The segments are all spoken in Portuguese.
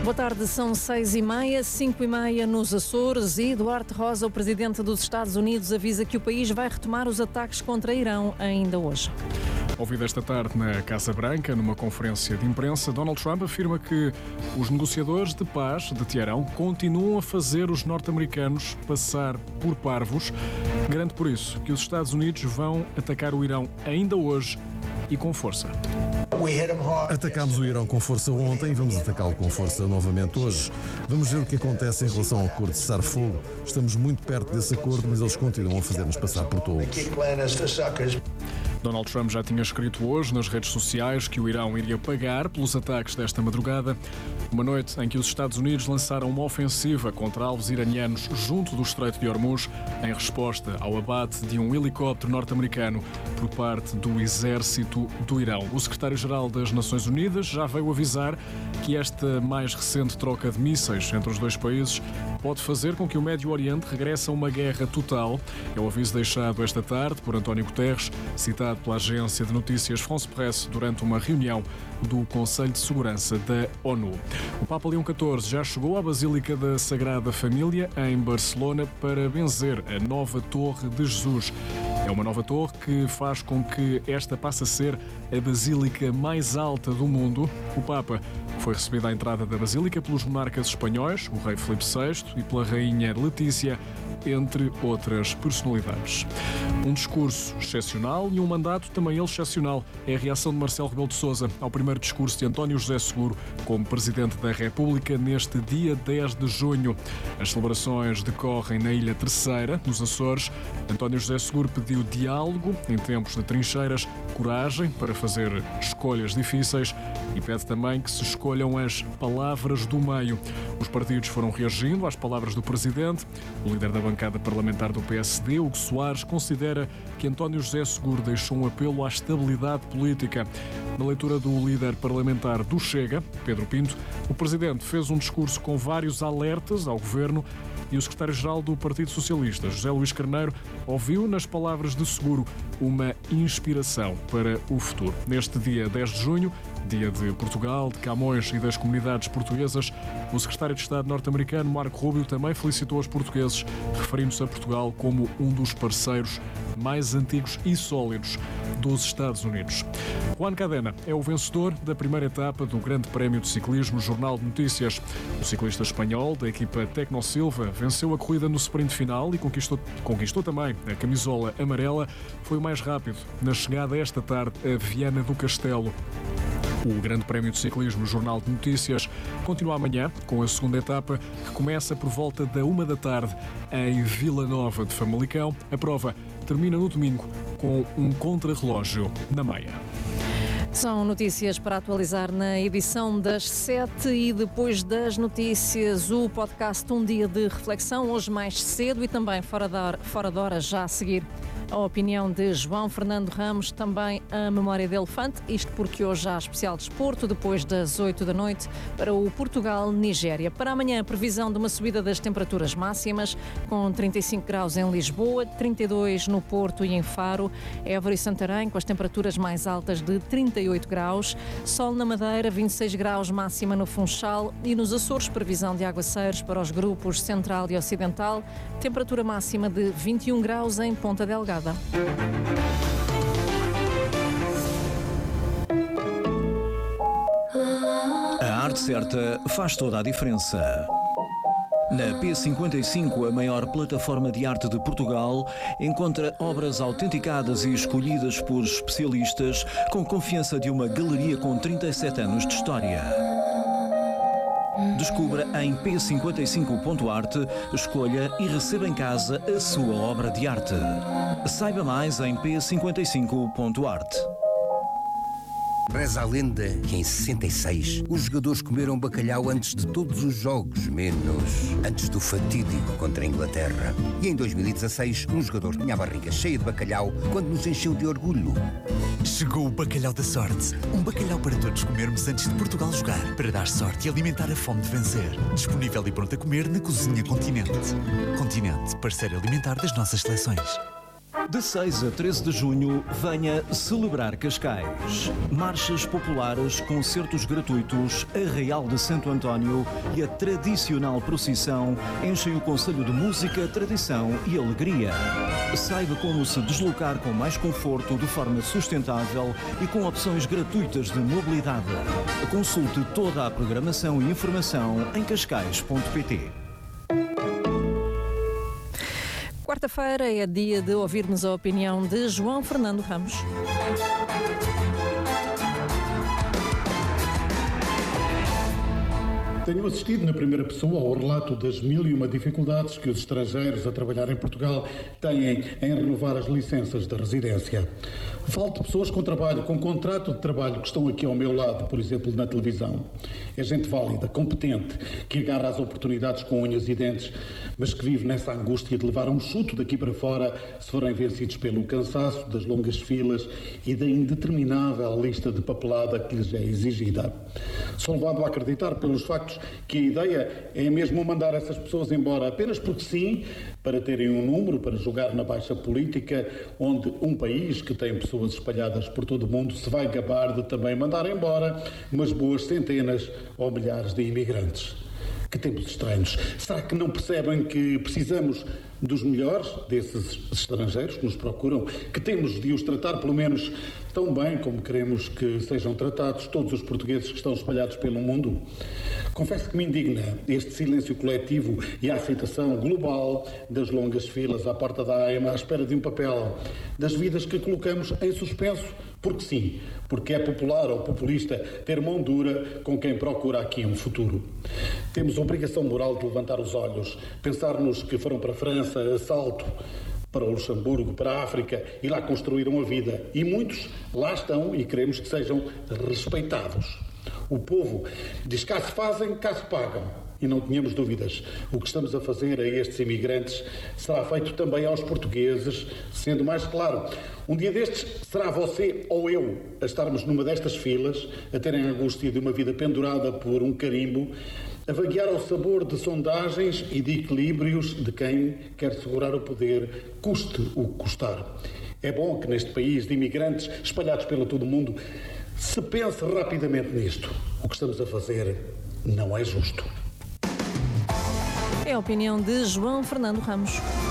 Boa tarde, são 6h30, 5h30 nos Açores e Duarte Rosa, o presidente dos Estados Unidos, avisa que o país vai retomar os ataques contra Irão ainda hoje. Ouvido esta tarde na Casa Branca, numa conferência de imprensa, Donald Trump afirma que os negociadores de paz de Teherão continuam a fazer os norte-americanos passar por parvos. Garante por isso que os Estados Unidos vão atacar o Irão ainda hoje e com força. Atacámos o Irão com força ontem e vamos atacá-lo com força novamente hoje. Vamos ver o que acontece em relação ao acordo de cessar-fogo. Estamos muito perto desse acordo, mas eles continuam a fazer-nos passar por tolos. Donald Trump já tinha escrito hoje nas redes sociais que o Irão iria pagar pelos ataques desta madrugada, uma noite em que os Estados Unidos lançaram uma ofensiva contra alvos iranianos junto do Estreito de Hormuz, em resposta ao abate de um helicóptero norte-americano por parte do exército do Irão. O secretário-geral das Nações Unidas já veio avisar que esta mais recente troca de mísseis entre os dois países pode fazer com que o Médio Oriente regresse a uma guerra total. É o aviso deixado esta tarde por António Guterres, citado pela agência de notícias France Presse durante uma reunião do Conselho de Segurança da ONU. O Papa Leão XIV já chegou à Basílica da Sagrada Família, em Barcelona, para benzer a nova Torre de Jesus. É uma nova torre que faz com que esta passe a ser a basílica mais alta do mundo. O Papa foi recebido à entrada da Basílica pelos monarcas espanhóis, o rei Filipe VI e pela rainha Letícia, entre outras personalidades. Um discurso excepcional e um mandato também ele excepcional é a reação de Marcelo Rebelo de Sousa ao primeiro discurso de António José Seguro como Presidente da República neste dia 10 de junho. As celebrações decorrem na Ilha Terceira, nos Açores. António José Seguro pediu diálogo em tempos de trincheiras, coragem para fazer escolhas difíceis e pede também que se escolham as palavras do meio. Os partidos foram reagindo às palavras do Presidente. O líder da bancada parlamentar do PSD, Hugo Soares, considera que António José Seguro deixou um apelo à estabilidade política. Na leitura do líder parlamentar do Chega, Pedro Pinto, o Presidente fez um discurso com vários alertas ao Governo e o secretário-geral do Partido Socialista, José Luís Carneiro, ouviu nas palavras de Seguro uma inspiração para o futuro. Neste dia 10 de junho, dia de Portugal, de Camões e das comunidades portuguesas, o secretário de Estado norte-americano, Marco Rubio, também felicitou os portugueses, referindo-se a Portugal como um dos parceiros mais antigos e sólidos dos Estados Unidos. Juan Cadena é o vencedor da primeira etapa do Grande Prémio de Ciclismo Jornal de Notícias. O ciclista espanhol da equipa Tecno Silva venceu a corrida no sprint final e conquistou também a camisola amarela. Foi o mais rápido na chegada esta tarde a Viana do Castelo. O Grande Prémio de Ciclismo Jornal de Notícias continua amanhã com a segunda etapa, que começa por volta da 1 da tarde em Vila Nova de Famalicão. A prova termina no domingo com um contrarrelógio na meia. São notícias para atualizar na edição das 7 e depois das notícias o podcast Um Dia de Reflexão, hoje mais cedo e também fora de hora já a seguir. A opinião de João Fernando Ramos, também a memória de elefante, isto porque hoje há especial desporto, depois das 8 da noite, para o Portugal-Nigéria. Para amanhã, a previsão de uma subida das temperaturas máximas, com 35 graus em Lisboa, 32 no Porto e em Faro, Évora e Santarém, com as temperaturas mais altas de 38 graus, sol na Madeira, 26 graus máxima no Funchal e nos Açores, previsão de aguaceiros para os grupos Central e Ocidental, temperatura máxima de 21 graus em Ponta Delgada. A arte certa faz toda a diferença. Na P55, a maior plataforma de arte de Portugal, encontra obras autenticadas e escolhidas por especialistas com confiança de uma galeria com 37 anos de história. Descubra em p55.arte, escolha e receba em casa a sua obra de arte. Saiba mais em p55.arte. Reza a lenda que em 66 os jogadores comeram bacalhau antes de todos os jogos, menos antes do fatídico contra a Inglaterra. E em 2016 um jogador tinha a barriga cheia de bacalhau quando nos encheu de orgulho. Chegou o bacalhau da sorte. Um bacalhau para todos comermos antes de Portugal jogar, para dar sorte e alimentar a fome de vencer. Disponível e pronto a comer na Cozinha Continente. Continente, parceiro alimentar das nossas seleções. De 6 a 13 de junho, venha celebrar Cascais. Marchas populares, concertos gratuitos, Arraial de Santo António e a tradicional procissão enchem o concelho de música, tradição e alegria. Saiba como se deslocar com mais conforto, de forma sustentável e com opções gratuitas de mobilidade. Consulte toda a programação e informação em cascais.pt. Quarta-feira é dia de ouvirmos a opinião de João Fernando Ramos. Tenho assistido na primeira pessoa ao relato das 1001 dificuldades que os estrangeiros a trabalhar em Portugal têm em renovar as licenças de residência. Falo de pessoas com trabalho, com contrato de trabalho, que estão aqui ao meu lado, por exemplo, na televisão. É gente válida, competente, que agarra as oportunidades com unhas e dentes, mas que vive nessa angústia de levar um chuto daqui para fora se forem vencidos pelo cansaço das longas filas e da indeterminável lista de papelada que lhes é exigida. Sou levado a acreditar pelos factos que a ideia é mesmo mandar essas pessoas embora apenas porque sim, para terem um número para jogar na baixa política, onde um país que tem pessoas espalhadas por todo o mundo se vai gabar de também mandar embora umas boas centenas ou milhares de imigrantes. Que tempos estranhos. Será que não percebem que precisamos dos melhores desses estrangeiros que nos procuram? Que temos de os tratar pelo menos tão bem como queremos que sejam tratados todos os portugueses que estão espalhados pelo mundo? Confesso que me indigna este silêncio coletivo e a aceitação global das longas filas à porta da AEMA à espera de um papel, das vidas que colocamos em suspenso, porque sim, porque é popular ou populista ter mão dura com quem procura aqui um futuro. Temos a obrigação moral de levantar os olhos, pensar nos que foram para a França a salto, para o Luxemburgo, para a África e lá construíram a vida. E muitos lá estão e queremos que sejam respeitados. O povo diz cá se fazem, cá se pagam. E não tenhamos dúvidas, o que estamos a fazer a estes imigrantes será feito também aos portugueses, sendo mais claro. Um dia destes será você ou eu a estarmos numa destas filas, a terem a angústia de uma vida pendurada por um carimbo, a vaguear ao sabor de sondagens e de equilíbrios de quem quer segurar o poder, custe o que custar. É bom que neste país de imigrantes espalhados pelo todo o mundo se pense rapidamente nisto. O que estamos a fazer não é justo. É a opinião de João Fernando Ramos.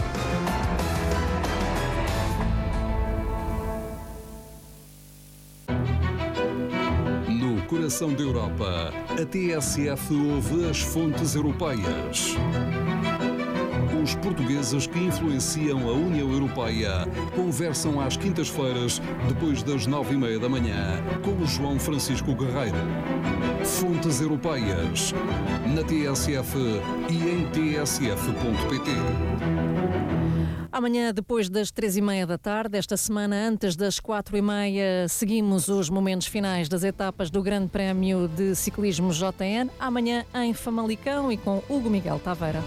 No coração da Europa, a TSF ouve as fontes europeias. Os portugueses que influenciam a União Europeia conversam às quintas-feiras, depois das 9h30 da manhã, com o João Francisco Guerreiro. Fontes Europeias, na TSF e em tsf.pt. Amanhã, depois das 3h30 da tarde, esta semana, antes das 4h30, seguimos os momentos finais das etapas do Grande Prémio de Ciclismo JN. Amanhã em Famalicão e com Hugo Miguel Taveira.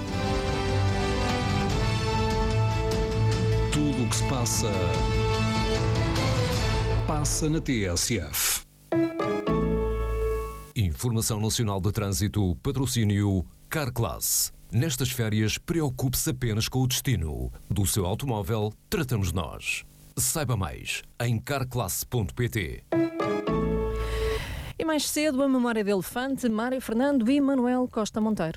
Tudo o que se passa, passa na TSF. Informação Nacional de Trânsito, patrocínio Carclass. Nestas férias, preocupe-se apenas com o destino. Do seu automóvel, tratamos nós. Saiba mais em carclass.pt. E mais cedo, a memória de elefante, Mário Fernando e Manuel Costa Monteiro.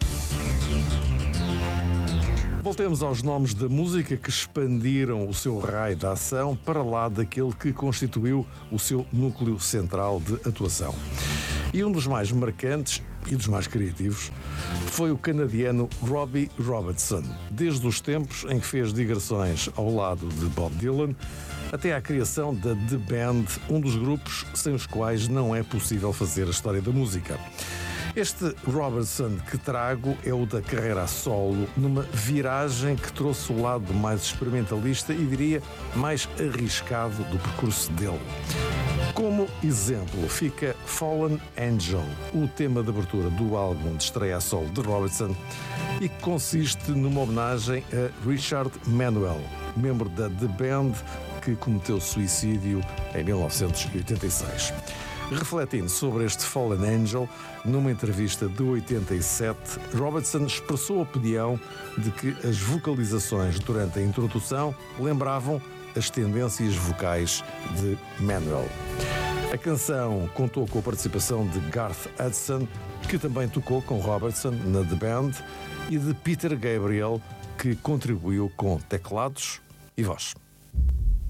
Voltemos aos nomes da música que expandiram o seu raio de ação para lá daquele que constituiu o seu núcleo central de atuação. E um dos mais marcantes e dos mais criativos foi o canadiano Robbie Robertson, desde os tempos em que fez digressões ao lado de Bob Dylan até à criação da The Band, um dos grupos sem os quais não é possível fazer a história da música. Este Robertson que trago é o da carreira a solo, numa viragem que trouxe o lado mais experimentalista e, diria, mais arriscado do percurso dele. Como exemplo fica Fallen Angel, o tema de abertura do álbum de estreia a solo de Robertson e que consiste numa homenagem a Richard Manuel, membro da The Band que cometeu suicídio em 1986. Refletindo sobre este Fallen Angel, numa entrevista de 87, Robertson expressou a opinião de que as vocalizações durante a introdução lembravam as tendências vocais de Manuel. A canção contou com a participação de Garth Hudson, que também tocou com Robertson na The Band, e de Peter Gabriel, que contribuiu com teclados e voz.